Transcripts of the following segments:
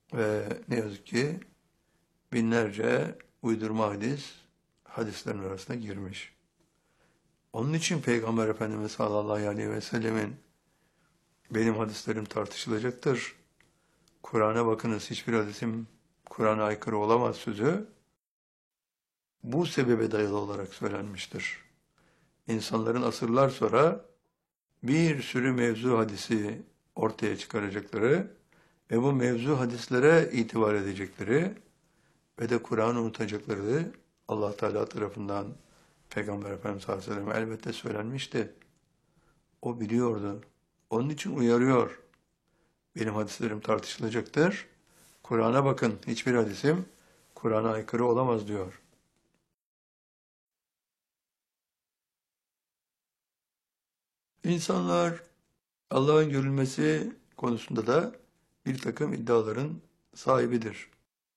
Ve ne yazık ki binlerce uydurma hadislerin arasına girmiş. Onun için Peygamber Efendimiz sallallahu aleyhi ve sellemin benim hadislerim tartışılacaktır. Kur'an'a bakınız, hiçbir hadisim Kur'an'a aykırı olamaz sözü bu sebebe dayalı olarak söylenmiştir. İnsanların asırlar sonra bir sürü mevzu hadisi ortaya çıkaracakları ve bu mevzu hadislere itibar edecekleri ve de Kur'an'ı unutacakları Allah Teala tarafından Peygamber Efendimiz sallallahu aleyhi ve sellem elbette söylenmişti. O biliyordu. Onun için uyarıyor. Benim hadislerim tartışılacaktır. Kur'an'a bakın. Hiçbir hadisim Kur'an'a aykırı olamaz diyor. İnsanlar Allah'ın görülmesi konusunda da bir takım iddiaların sahibidir.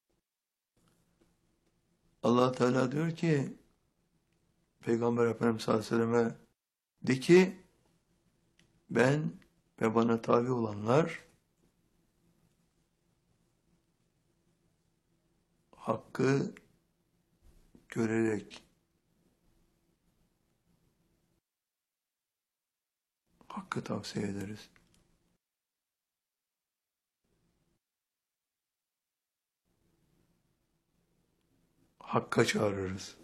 Allah Teala diyor ki Peygamber Efendimiz sallallahu aleyhi ve selleme de ki ben ve bana tabi olanlar hakkı görerek hakkı tavsiye ederiz. Hakka çağırırız.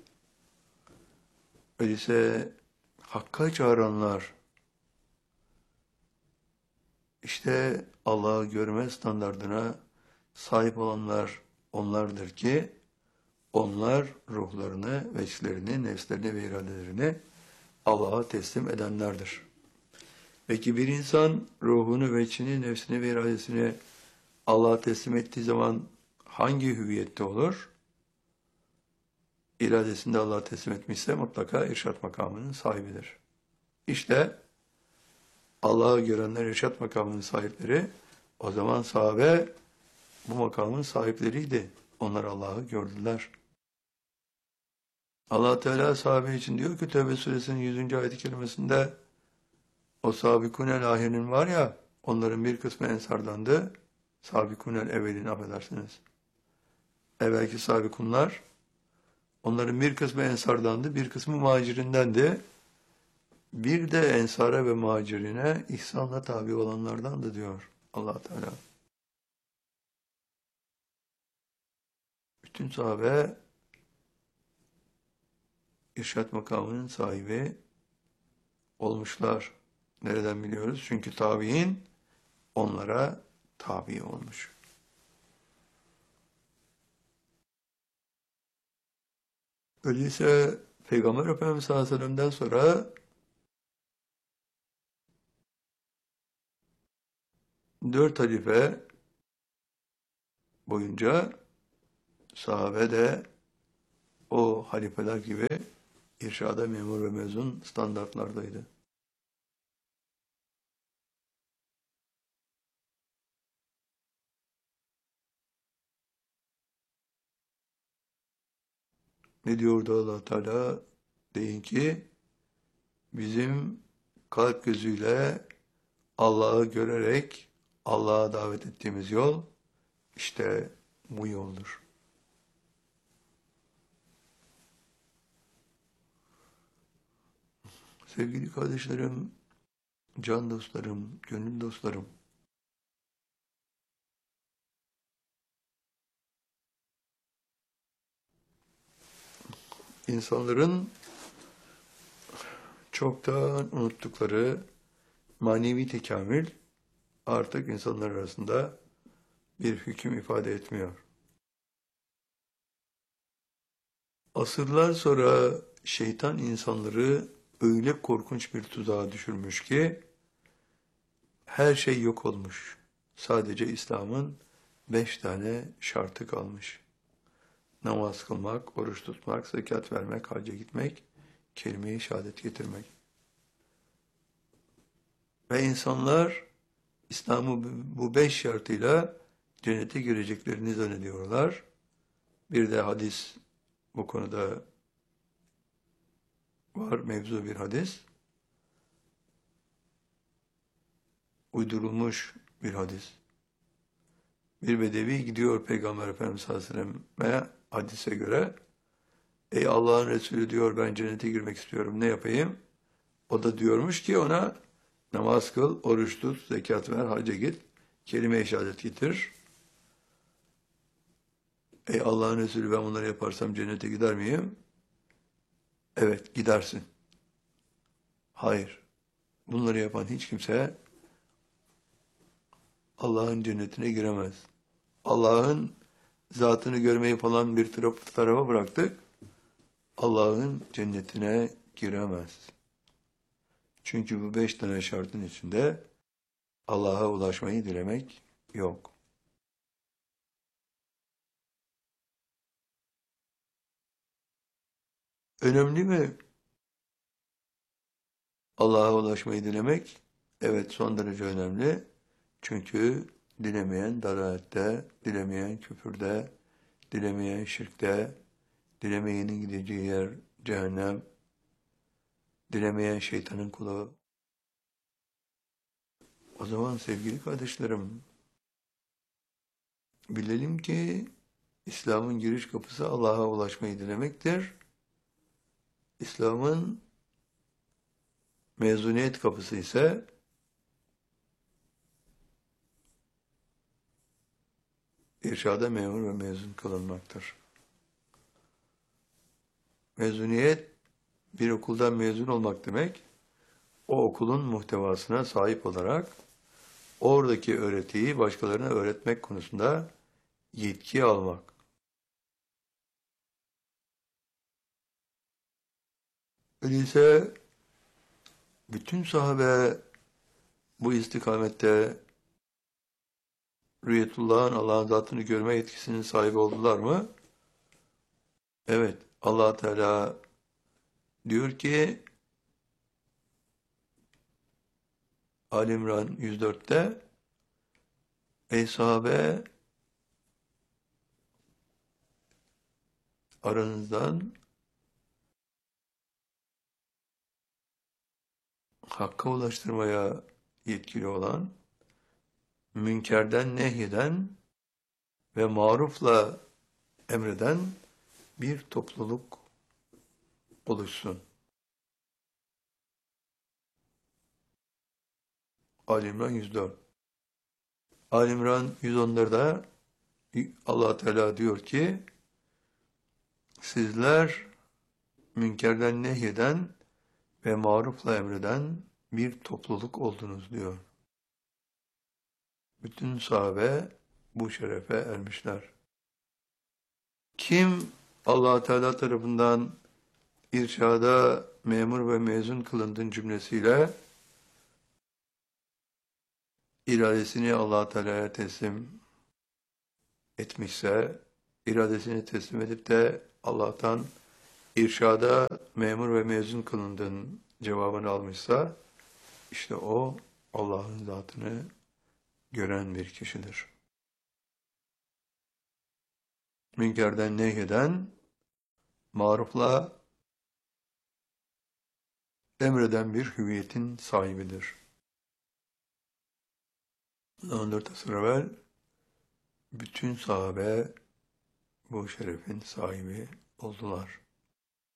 Öyleyse hakka çağıranlar işte Allah'ı görme standardına sahip olanlar onlardır ki onlar ruhlarını, veçlerini, nefslerini ve iradelerini Allah'a teslim edenlerdir. Peki bir insan ruhunu, veçini, nefsini ve iradesini Allah'a teslim ettiği zaman hangi hüviyette olur? İradesini de Allah'a teslim etmişse mutlaka irşat makamının sahibidir. İşte Allah'ı görenler irşat makamının sahipleri, o zaman sahabe bu makamın sahipleriydi. Onlar Allah'ı gördüler. Allah Teala sahabe için diyor ki Tevbe suresinin 100. ayet-i kerimesinde o sabikûnel ahirinin var ya onların bir kısmı ensardandı. Sabikûnel evvelin affedersiniz. Evvelki sabikunlar onların bir kısmı ensardandı, bir kısmı muhacirindendi. Bir de ensara ve muhacirine ihsanla tabi olanlardandı diyor Allah Teala. Bütün sahabe irşat makamının sahibi olmuşlar. Nereden biliyoruz? Çünkü tabi'in onlara tabi olmuş. Öyleyse Peygamber Efendimiz sallallahu aleyhi ve sellem'den sonra 4 halife boyunca sahabe de o halifeler gibi irşada memur ve mezun standartlardaydı. Ne diyordu Allah Teala? Deyin ki bizim kalp gözüyle Allah'ı görerek Allah'a davet ettiğimiz yol işte bu yoldur. Sevgili kardeşlerim, can dostlarım, gönül dostlarım, insanların çoktan unuttukları manevi tekamül artık insanlar arasında bir hüküm ifade etmiyor. Asırlar sonra şeytan insanları öyle korkunç bir tuzağa düşürmüş ki her şey yok olmuş. Sadece İslam'ın 5 tane şartı kalmış. Namaz kılmak, oruç tutmak, zekat vermek, hacca gitmek, kelime-i şehadet getirmek. Ve insanlar İslam'ı bu 5 şartıyla cennete gireceklerini zannediyorlar. Bir de hadis bu konuda var, mevzu bir hadis. Uydurulmuş bir hadis. Bir bedevi gidiyor Peygamber Efendimiz sallallahu aleyhi ve selleme hadise göre. Ey Allah'ın Resulü diyor, ben cennete girmek istiyorum, ne yapayım? O da diyormuş ki ona, namaz kıl, oruç tut, zekat ver, hacca git, kelime-i şehadet getir. Ey Allah'ın Resulü, ben bunları yaparsam cennete gider miyim? Evet, gidersin. Hayır. Bunları yapan hiç kimse Allah'ın cennetine giremez. Allah'ın zatını görmeyi falan bir tarafa bıraktık. Allah'ın cennetine giremez. Çünkü bu 5 tane şartın içinde Allah'a ulaşmayı dilemek yok. Önemli mi Allah'a ulaşmayı dilemek? Evet, son derece önemli. Çünkü dilemeyen dalalette, dilemeyen küfürde, dilemeyen şirkte, dilemeyenin gideceği yer cehennem, dilemeyen şeytanın kulu. O zaman sevgili kardeşlerim, bilelim ki İslam'ın giriş kapısı Allah'a ulaşmayı dilemektir. İslam'ın mezuniyet kapısı ise irşada memur ve mezun kılınmaktır. Mezuniyet, bir okuldan mezun olmak demek, o okulun muhtevasına sahip olarak oradaki öğretiyi başkalarına öğretmek konusunda yetki almak. Öyleyse bütün sahabe bu istikamette rüyetullah'ın, Allah'ın zatını görme yetkisinin sahibi oldular mı? Evet, Allah Teala diyor ki Ali İmran 104'te, ey sahabe, aranızdan hakka ulaştırmaya yetkili olan, münkerden nehyeden ve marufla emreden bir topluluk oluşsun. Ali İmran 104. Ali İmran 110'larda Allah Teala diyor ki, sizler münkerden nehyeden ve marufla emreden bir topluluk oldunuz diyor. Bütün sahabe bu şerefe ermişler. Kim Allah Teala tarafından irşada memur ve mezun kılındığın cümlesiyle iradesini Allah Teala'ya teslim etmişse, iradesini teslim edip de Allah'tan irşada memur ve mezun kılındığın cevabını almışsa, işte o Allah'ın zatını gören bir kişidir. Münkerden nehyeden, marufla emreden bir hüviyetin sahibidir. 14 asır evvel bütün sahabe bu şerefin sahibi oldular.